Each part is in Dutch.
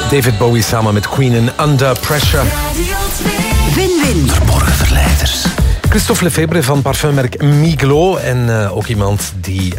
David Bowie samen met Queen en Under Pressure. Win-win. Verborgen verleiders. Christophe Lefebvre van parfummerk Miglo. En ook iemand die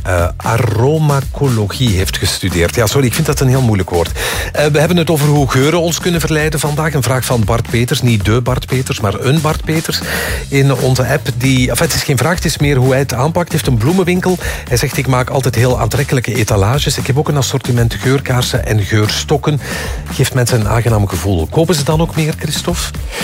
aromacologie heeft gestudeerd. Ja, sorry, ik vind dat een heel moeilijk woord. We hebben het over hoe geuren ons kunnen verleiden vandaag. Een vraag van Bart Peters. Niet de Bart Peters, maar een Bart Peters. In onze app. Het is geen vraag, het is meer hoe hij het aanpakt. Hij heeft een bloemenwinkel. Hij zegt, ik maak altijd heel aantrekkelijke etalages. Ik heb ook een assortiment geurkaarsen en geurstokken. Geeft mensen een aangenaam gevoel. Kopen ze dan ook meer, Christophe?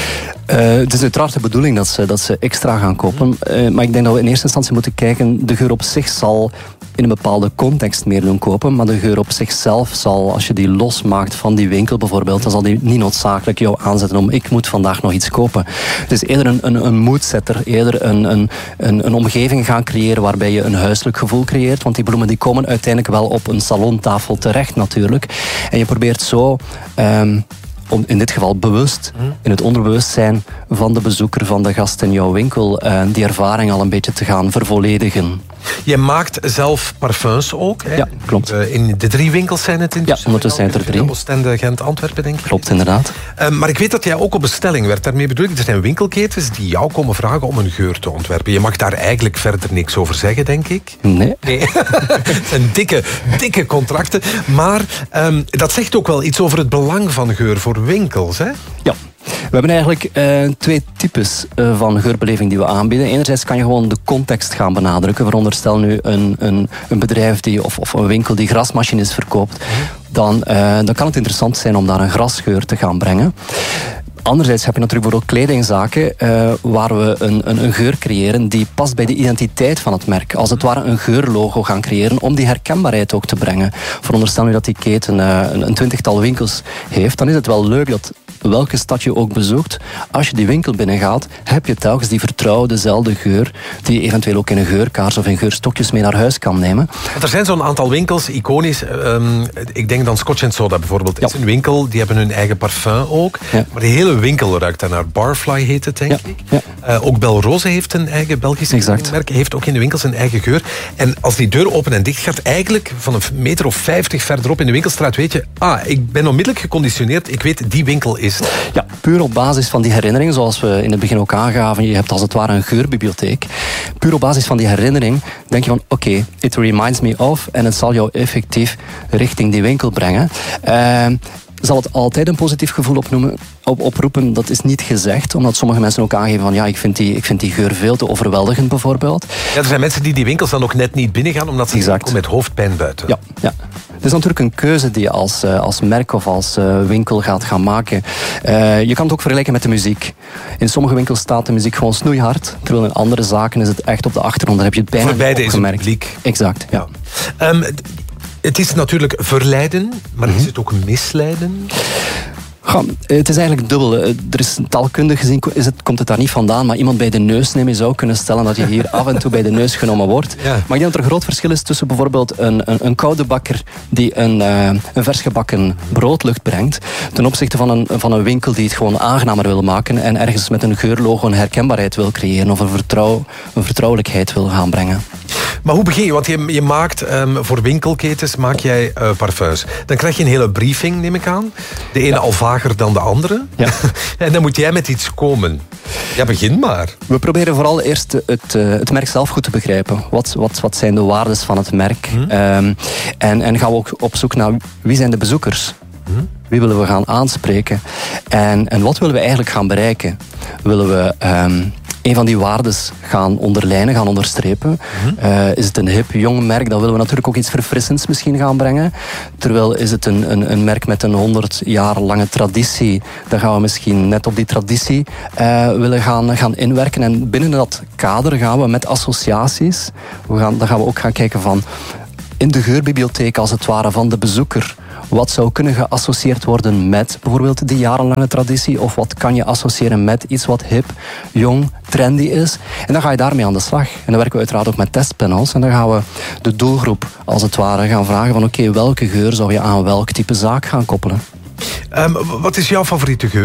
Het is uiteraard de bedoeling dat ze extra gaan kopen. Maar ik denk dat we in eerste instantie moeten kijken. De geur op zich zal in een bepaalde context meer doen kopen. Maar de geur op zichzelf zal, als je die losmaakt van die winkel bijvoorbeeld, dan zal die niet noodzakelijk jou aanzetten om ik moet vandaag nog iets kopen. Het is eerder een moodsetter. Eerder een omgeving gaan creëren waarbij je een huiselijk gevoel creëert. Want die bloemen die komen uiteindelijk wel op een salontafel terecht natuurlijk. En je probeert zo om in dit geval bewust in het onderbewustzijn van de bezoeker, van de gast in jouw winkel, die ervaring al een beetje te gaan vervolledigen. Je maakt zelf parfums ook, hè? Ja, klopt. In de 3 winkels zijn het intussen. Ja, ondertussen zijn er 3. Oostende, Gent, Antwerpen, denk ik. Klopt, inderdaad. Maar ik weet dat jij ook op bestelling werd. Daarmee bedoel ik, er zijn winkelketens die jou komen vragen om een geur te ontwerpen. Je mag daar eigenlijk verder niks over zeggen, denk ik. Nee. Het zijn dikke contracten. Maar dat zegt ook wel iets over het belang van geur voor winkels, hè? Ja. We hebben eigenlijk 2 types van geurbeleving die we aanbieden. Enerzijds kan je gewoon de context gaan benadrukken. Veronderstel nu een bedrijf of een winkel die grasmachines verkoopt. Dan kan het interessant zijn om daar een grasgeur te gaan brengen. Anderzijds heb je natuurlijk bijvoorbeeld kledingzaken waar we een geur creëren die past bij de identiteit van het merk. Als het ware een geurlogo gaan creëren om die herkenbaarheid ook te brengen. Veronderstel nu dat die keten een 20-tal winkels heeft, dan is het wel leuk dat welke stad je ook bezoekt, als je die winkel binnengaat, heb je telkens die vertrouwde, dezelfde geur, die je eventueel ook in een geurkaars of in geurstokjes mee naar huis kan nemen. Want er zijn zo'n aantal winkels, iconisch. Ik denk dan Scotch & Soda bijvoorbeeld. Het is een winkel, die hebben hun eigen parfum ook. Ja. Maar de hele winkel ruikt dan naar. Barfly heet het, denk ik. Ja. Ook Belrose heeft een eigen Belgisch merk. Heeft ook in de winkels een eigen geur. En als die deur open en dicht gaat, eigenlijk van een meter of 50 verderop in de winkelstraat weet je, ik ben onmiddellijk geconditioneerd. Ik weet, die winkel is. Ja, puur op basis van die herinnering, zoals we in het begin ook aangaven, je hebt als het ware een geurbibliotheek. Puur op basis van die herinnering denk je van oké, it reminds me of, en het zal jou effectief richting die winkel brengen. Zal het altijd een positief gevoel oproepen? Dat is niet gezegd, omdat sommige mensen ook aangeven van ik vind die geur veel te overweldigend bijvoorbeeld. Ja, er zijn mensen die winkels dan ook net niet binnengaan omdat ze komen met hoofdpijn buiten. Ja. Het is natuurlijk een keuze die je als merk of als winkel gaat gaan maken. Je kan het ook vergelijken met de muziek. In sommige winkels staat de muziek gewoon snoeihard, terwijl in andere zaken is het echt op de achtergrond. Dan heb je het bijna voor beide opgemerkt. Is het publiek. Exact, ja. Het is natuurlijk verleiden, maar is het ook misleiden? Het is eigenlijk dubbel. Er is taalkundig gezien komt het daar niet vandaan, maar iemand bij de neus nemen. Je zou kunnen stellen dat je hier af en toe bij de neus genomen wordt. Ja. Maar ik denk dat er een groot verschil is tussen bijvoorbeeld een koude bakker die een vers gebakken broodlucht brengt, ten opzichte van een winkel die het gewoon aangenamer wil maken en ergens met een geurlogo een herkenbaarheid wil creëren of een vertrouwelijkheid wil gaan brengen. Maar hoe begin je? Want je maakt voor winkelketens maak jij parfums. Dan krijg je een hele briefing, neem ik aan. De ene al vager dan de andere. Ja. En dan moet jij met iets komen. Ja, begin maar. We proberen vooral eerst het merk zelf goed te begrijpen. Wat zijn de waardes van het merk? En gaan we ook op zoek naar wie zijn de bezoekers? Wie willen we gaan aanspreken? En wat willen we eigenlijk gaan bereiken? Willen we een van die waardes gaan onderlijnen, gaan onderstrepen? Is het een hip, jong merk? Dan willen we natuurlijk ook iets verfrissends misschien gaan brengen. Terwijl is het een merk met een 100 jaar lange traditie, dan gaan we misschien net op die traditie willen gaan inwerken. En binnen dat kader gaan we met associaties, dan gaan we ook gaan kijken van in de geurbibliotheek als het ware van de bezoeker. Wat zou kunnen geassocieerd worden met bijvoorbeeld die jarenlange traditie? Of wat kan je associëren met iets wat hip, jong, trendy is? En dan ga je daarmee aan de slag. En dan werken we uiteraard ook met testpanels. En dan gaan we de doelgroep als het ware gaan vragen van oké, welke geur zou je aan welk type zaak gaan koppelen? Wat is jouw favoriete geur?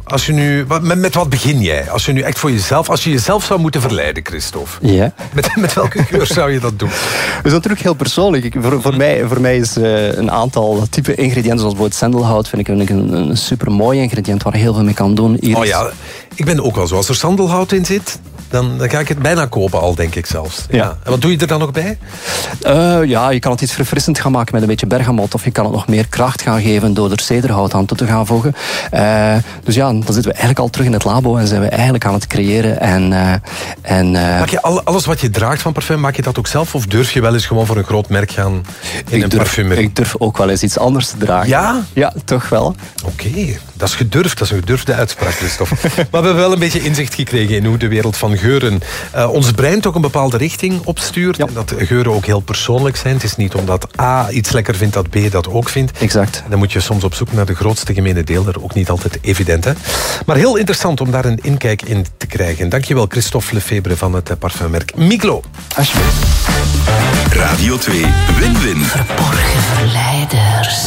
Als je nu, met wat begin jij? Als je nu echt voor jezelf, als je jezelf zou moeten verleiden, Christophe. Ja. Met welke geur zou je dat doen? Dat is natuurlijk heel persoonlijk. Voor mij is een aantal type ingrediënten, zoals bijvoorbeeld sandelhout, vind ik een super mooi ingrediënt waar je heel veel mee kan doen. Oh ja, ik ben ook wel zo. Als er sandelhout in zit, dan ga ik het bijna kopen al, denk ik zelfs. Ja. En wat doe je er dan nog bij? Je kan het iets verfrissend gaan maken met een beetje bergamot. Of je kan het nog meer kracht gaan geven door er cederhout aan toe te gaan voegen. Dus ja, dan zitten we eigenlijk al terug in het labo en zijn we eigenlijk aan het creëren. Maak je alles wat je draagt van parfum, maak je dat ook zelf? Of durf je wel eens gewoon voor een groot merk gaan in een parfumerie? Ik durf ook wel eens iets anders te dragen. Ja? Ja, toch wel. Oké, dat is gedurfd. Dat is een gedurfde uitspraak, Christophe. Maar we hebben wel een beetje inzicht gekregen in hoe de wereld van geuren ons brein toch een bepaalde richting opstuurt. Ja. En dat geuren ook heel persoonlijk zijn. Het is niet omdat A iets lekker vindt dat B dat ook vindt. Exact. En dan moet je soms op zoek naar de grootste gemene deler. Ook niet altijd evident, hè? Maar heel interessant om daar een inkijk in te krijgen. Dankjewel, Christophe Lefebvre van het parfummerk Miglo. Alsjeblieft. Radio 2 Win-Win. Verborgen verleiders.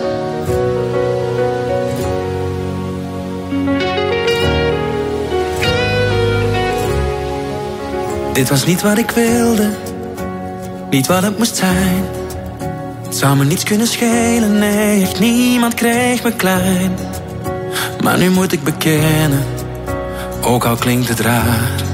Dit was niet wat ik wilde, niet wat het moest zijn. Het zou me niets kunnen schelen, nee, echt niemand kreeg me klein. Maar nu moet ik bekennen, ook al klinkt het raar,